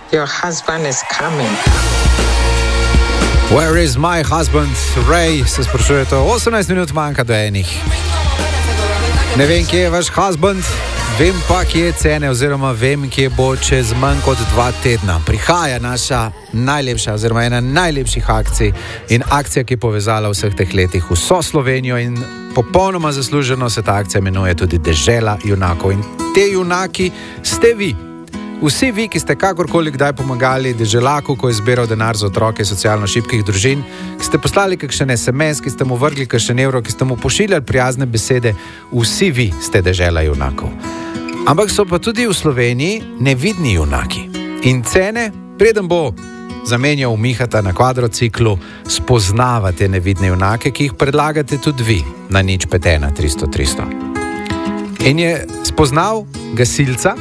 Your husband is coming. Where is my husband? Ray, se sprašujete, 18 minut manjka do enih. Ne vem, kje je vaš husband, vem pa, kje je cene, oziroma vem, kje bo čez manj kot 2 tedna. Prihaja naša najlepša, oziroma ena najlepših akcij in akcija, ki je povezala vseh teh letih vso Slovenijo in popolnoma zasluženo se ta akcija imenuje tudi Dežela junakov. In te junaki ste vi. Vsi vi, ki ste kakorkoli kdaj pomagali deželaku, ko je zbiral denar za otroke socialno šibkih družin, ki ste poslali kakšen SMS, ki ste mu vrgli kakšen evro, ki ste mu pošiljali prijazne besede, vsi vi ste Dežela junakov. Ampak so pa tudi v Sloveniji nevidni junaki. In cene, preden bo zamenjal Mihata na kvadrociklu, spoznava te nevidne junake, ki jih predlagate tudi vi na 051 300 300. In je spoznal gasilca,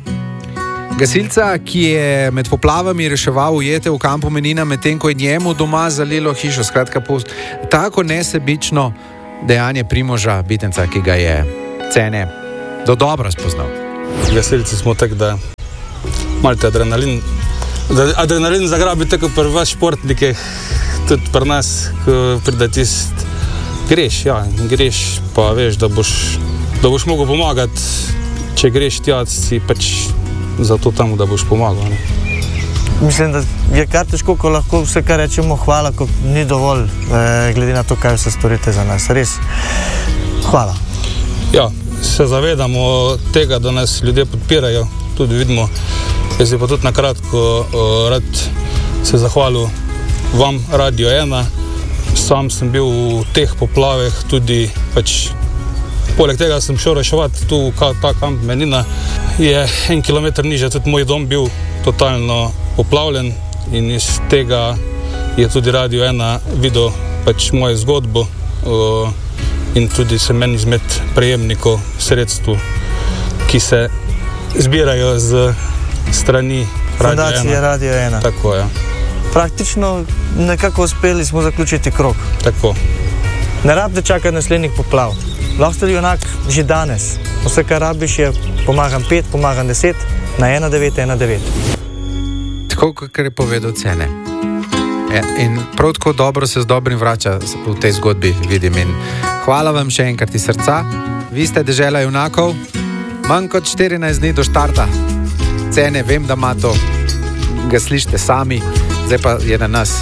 ki je med poplavami reševal ujete v kampu Menina, medtem ko je njemu doma zalilo hišo. Skratka, tako nesebično dejanje Primoža Bitenca, ki ga je cene dobro spoznal. Gasilci smo tako, da malce adrenalin zagrabi tako pri vas športnike, tudi pri nas, ko pride tist, greš, pa veš, da boš mogel pomagati, če greš tja, si pač zato tam, da boš pomagal. Ne? Mislim, da je kar težko, ko lahko vse, kar rečemo, hvala, ko ni dovolj, glede na to, kaj vse storite za nas. Res, hvala. Ja, se zavedamo tega, da nas ljudje podpirajo, tudi vidimo. Jaz bi pa tudi na kratko rad se zahvalil vam, Radio 1. Sam sem bil v teh poplavah, tudi pač poleg tega sem šel reševati tu ta kamp Menina. Je 1 kilometer niže tudi moj dom bil totalno poplavljen in iz tega je tudi Radio 1 videl pač mojo zgodbo in tudi sem meni izmed prejemnikov sredstv, ki se zbirajo z strani Fundacije Radio 1. Tako, ja. Praktično nekako uspeli smo zaključiti krog. Tako. Ne rabite čakati naslednjih poplav. Lahko ste junak že danes. Vse, kar rabiš, je pomagam 5, pomagam 10 na 1919. Tako, kar je povedal cene. In prav tako dobro se z dobrim vrača v tej zgodbi, vidim. In hvala vam še enkrat iz srca. Vi ste Dežela junakov. Manj kot 14 dni do štarta. Cene, vem, da ima to, ga slišite sami. Zdaj pa je na nas,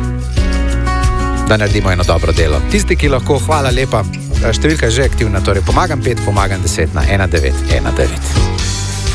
da naredimo eno dobro delo. Tisti, ki lahko, hvala lepa. Številka je že aktivna, torej pomagam 5, pomagam 10 na 1919.